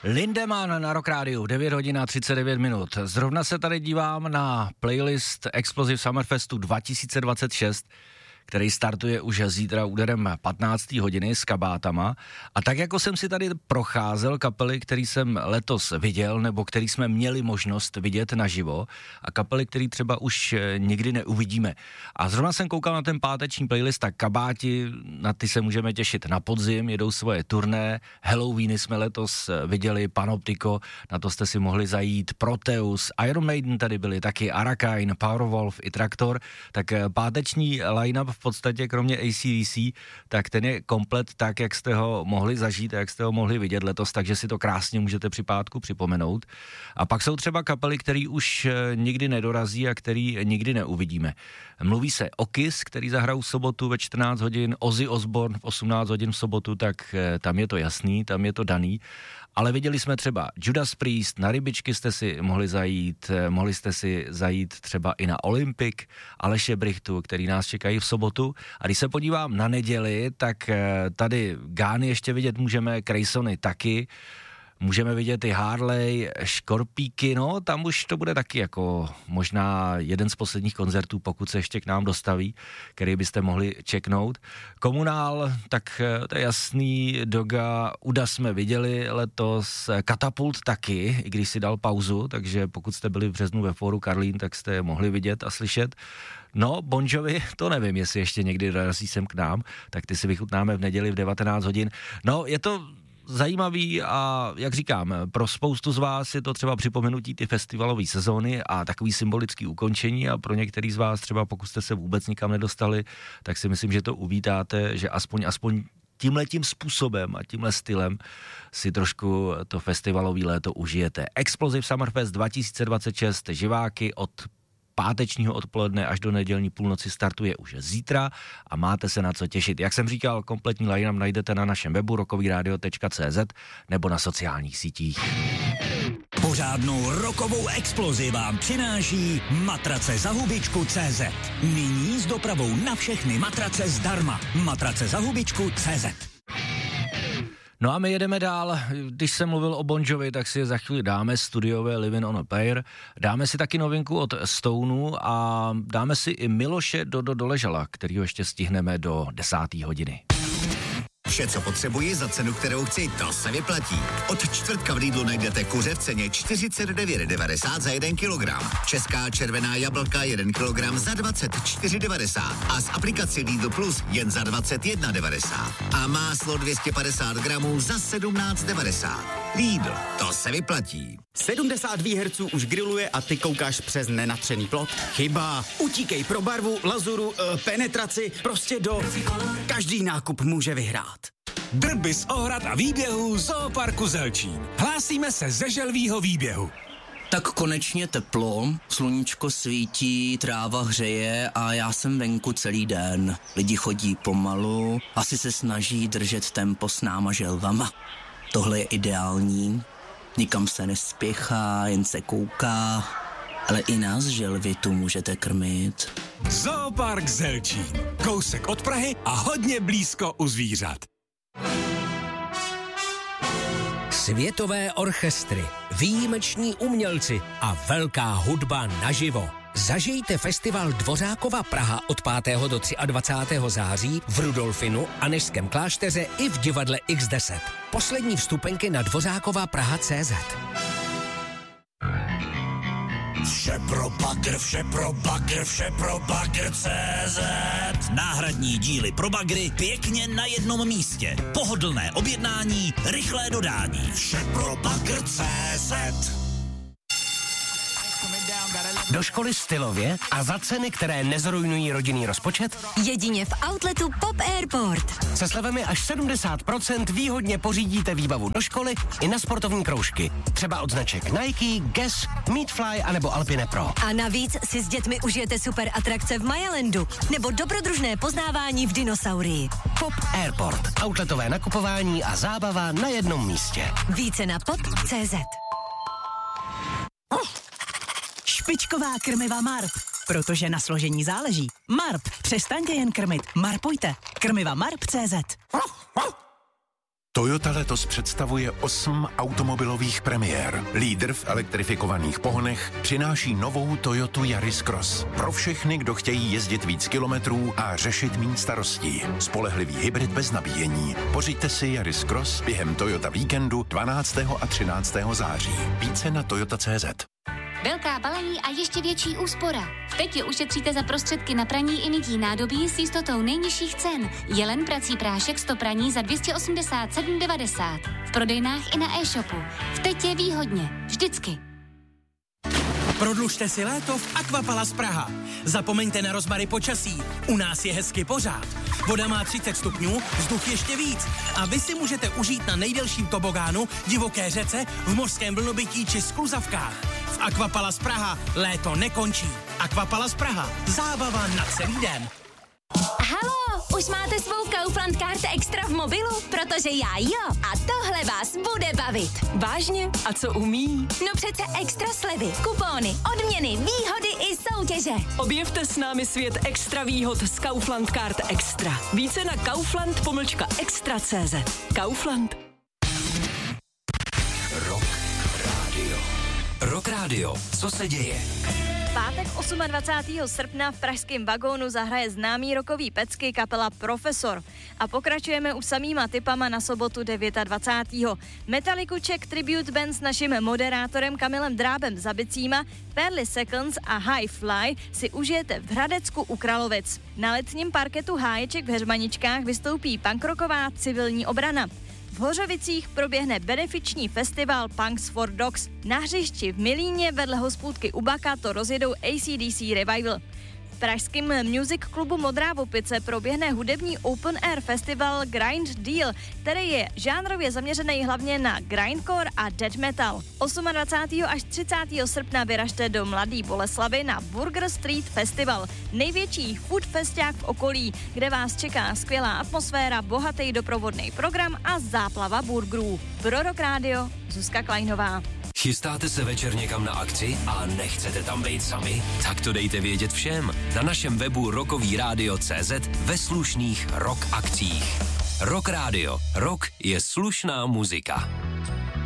Lindemann na Rock Rádiu, 9 hodin a 39 minut. Zrovna se tady dívám na playlist Explosive Summerfestu 2026, který startuje už zítra úderem 15. hodiny s kabátama. A tak jako jsem si tady procházel kapely, který jsem letos viděl, nebo který jsme měli možnost vidět naživo, a kapely, který třeba už nikdy neuvidíme. A zrovna jsem koukal na ten páteční playlist, tak kabáti, na ty se můžeme těšit na podzim, jedou svoje turné, Halloweeny jsme letos viděli, Panoptico, na to jste si mohli zajít, Proteus, Iron Maiden tady byli taky, Arakain, Powerwolf i Traktor, tak páteční line-up v podstatě kromě AC/DC, tak ten je komplet tak, jak jste ho mohli zažít a jak jste ho mohli vidět letos, takže si to krásně můžete při pátku připomenout. A pak jsou třeba kapely, který už nikdy nedorazí a který nikdy neuvidíme. Mluví se o Kiss, který zahrajou v sobotu ve 14 hodin, Ozzy Osbourne v 18 hodin v sobotu, tak tam je to jasný, tam je to daný. Ale viděli jsme třeba Judas Priest, na Rybičky jste si mohli zajít, mohli jste si zajít třeba i na Olympic, Aleše Brichtu, který nás čekají v sobotu. A když se podívám na neděli, tak tady Gány ještě vidět můžeme, Crasony taky, můžeme vidět i Harley, Škorpíky, no tam už to bude taky jako možná jeden z posledních koncertů, pokud se ještě k nám dostaví, který byste mohli čeknout. Komunál, tak to je jasný, Doga, Uda jsme viděli letos, Katapult taky, i když si dal pauzu, takže pokud jste byli v březnu ve Fóru Karlín, tak jste je mohli vidět a slyšet. No, Bon Jovi, to nevím, jestli ještě někdy dorazí sem k nám, tak ty si vychutnáme v neděli v 19 hodin. No, je to zajímavý a jak říkám, pro spoustu z vás je to třeba připomenutí ty festivalové sezóny a takový symbolický ukončení a pro některý z vás třeba pokud jste se vůbec nikam nedostali, tak si myslím, že to uvítáte, že aspoň tímhletím způsobem a tímhle stylem si trošku to festivalový léto užijete. Explosive Summerfest 2026, živáky od pátečního odpoledne až do nedělní půlnoci startuje už zítra a máte se na co těšit. Jak jsem říkal, kompletní line-up najdete na našem webu rockovyradio.cz nebo na sociálních sítích. Pořádnou rokovou explozi vám přináší matrace za hubičku.cz. Nyní s dopravou na všechny matrace zdarma. Matrace za hubičku.cz. No a my jedeme dál. Když jsem mluvil o Bon Jovi, tak si za chvíli dáme studiové Living on a Prayer. Dáme si taky novinku od Stoneu a dáme si i Miloše Dodo Doležala, kterýho ještě stihneme do 10. hodiny. Vše, co potřebuji za cenu, kterou chci, to se vyplatí. Od čtvrtka v Lidlu najdete kuře v ceně 49,90 za 1 kilogram. Česká červená jablka 1 kilogram za 24,90 a z aplikaci Lidl Plus jen za 21,90. A máslo 250 gramů za 17,90. Lidl, to se vyplatí. 70 výherců už grilluje a ty koukáš přes nenatřený plot? Chyba. Utíkej pro barvu, lazuru, penetraci, prostě do... Každý nákup může vyhrát. Drby z ohrad a výběhů Zooparku Zelčín. Hlásíme se ze želvýho výběhu. Tak konečně teplo, sluníčko svítí, tráva hřeje a já jsem venku celý den. Lidi chodí pomalu, asi se snaží držet tempo s náma želvama. Tohle je ideální, nikam se nespěchá, jen se kouká, ale i nás želvy tu můžete krmit. Zoopark Zelčín. Kousek od Prahy a hodně blízko u zvířat. Světové orchestry, výjimeční umělci a velká hudba naživo. Zažijte festival Dvořákova Praha od 5. do 23. září v Rudolfinu, Anežském klášteře i v divadle X10. Poslední vstupenky na dvořákovapraha.cz. Vše pro bagr, vše pro bagr, vše pro bagr.cz. Náhradní díly pro bagry pěkně na jednom místě. Pohodlné objednání, rychlé dodání. Vše pro bagr.cz. Do školy stylově a za ceny, které nezrujnují rodinný rozpočet? Jedině v outletu Pop Airport. Se slevami až 70% výhodně pořídíte výbavu do školy i na sportovní kroužky. Třeba od značek Nike, Guess, Meatfly anebo Alpine Pro. A navíc si s dětmi užijete super atrakce v Majalandu nebo dobrodružné poznávání v dinosaurii. Pop Airport. Outletové nakupování a zábava na jednom místě. Více na pop.cz. Špičková krmiva Marp, protože na složení záleží. Marp, přestaňte jen krmit, marpujte. Krmiva Marp.cz. Toyota letos představuje 8 automobilových premiér. Lídr v elektrifikovaných pohonech přináší novou Toyotu Yaris Cross. Pro všechny, kdo chtějí jezdit víc kilometrů a řešit méně starostí. Spolehlivý hybrid bez nabíjení. Pořiďte si Yaris Cross během Toyota víkendu 12. a 13. září. Více na toyota.cz. Velká balení a ještě větší úspora. V Tetě ušetříte za prostředky na praní i mytí nádobí s jistotou nejnižších cen. Jelen prací prášek 100 praní za 287,90. V prodejnách i na e-shopu. V Tetě výhodně. Vždycky. Prodlužte si léto v Aquapalace Praha. Zapomeňte na rozmary počasí. U nás je hezky pořád. Voda má 30 stupňů, vzduch ještě víc. A vy si můžete užít na nejdelším tobogánu, divoké řece, v mořském vlnobytí či skluzavkách. V Aquapalace Praha léto nekončí. Aquapalace Praha. Zábava na celý den. Halo, už máte svou Kaufland Card Extra v mobilu? Protože já jo. A tohle vás bude bavit. Vážně? A co umí? No přece extra slevy, kupóny, odměny, výhody i soutěže. Objevte s námi svět extra výhod z Kaufland Card Extra. Více na kaufland.extra.cz. Kaufland. Rock Radio. Rock Radio. Co se děje? Pátek 28. srpna v pražském Vagónu zahraje známý rockový pecky kapela Profesor. A pokračujeme už samýma tipama na sobotu 29. Metalliku Czech Tribute Band s naším moderátorem Kamilem Drábem za bicíma, Pearly Seconds a High Fly si užijete v Hradecku u Kralovic. Na letním parketu Háječek v Heřmaničkách vystoupí punkrocková Civilní obrana. V Hořovicích proběhne benefiční festival Punks for Dogs. Na hřišti v Milíně vedle hospůdky Ubaka to rozjedou AC/DC Revival. V pražském music klubu Modrá Vopice proběhne hudební open air festival Grind Deal, který je žánrově zaměřený hlavně na grindcore a death metal. 28. až 30. srpna vyražte do Mladý Boleslavy na Burger Street Festival, největší food festiák v okolí, kde vás čeká skvělá atmosféra, bohatý doprovodný program a záplava burgerů. Pro Rock Radio Zuzka Kleinová. Chystáte se večer někam na akci a nechcete tam být sami? Tak to dejte vědět všem na našem webu rockovyradio.cz ve slušných rock akcích. Rock Radio. Rock je slušná muzika.